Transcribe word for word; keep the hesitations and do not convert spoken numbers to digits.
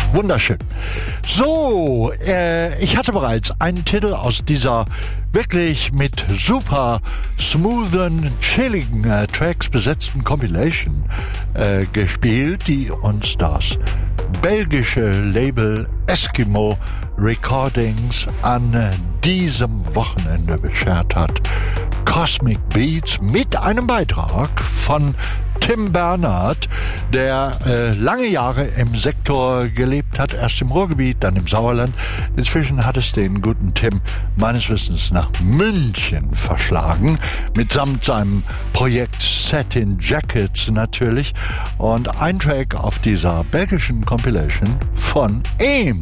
Wunderschön. So, äh, ich hatte bereits einen Titel aus dieser wirklich mit super smoothen, chilligen äh, Tracks besetzten Compilation äh, gespielt, die uns das belgische Label Eskimo Recordings an äh, diesem Wochenende beschert hat. Cosmic Beats mit einem Beitrag von Tim Bernhard, der äh, lange Jahre im Sektor gelebt hat, erst im Ruhrgebiet, dann im Sauerland. Inzwischen hat es den guten Tim meines Wissens nach München verschlagen, mitsamt seinem Projekt Satin Jackets natürlich. Und ein Track auf dieser belgischen Compilation von ihm.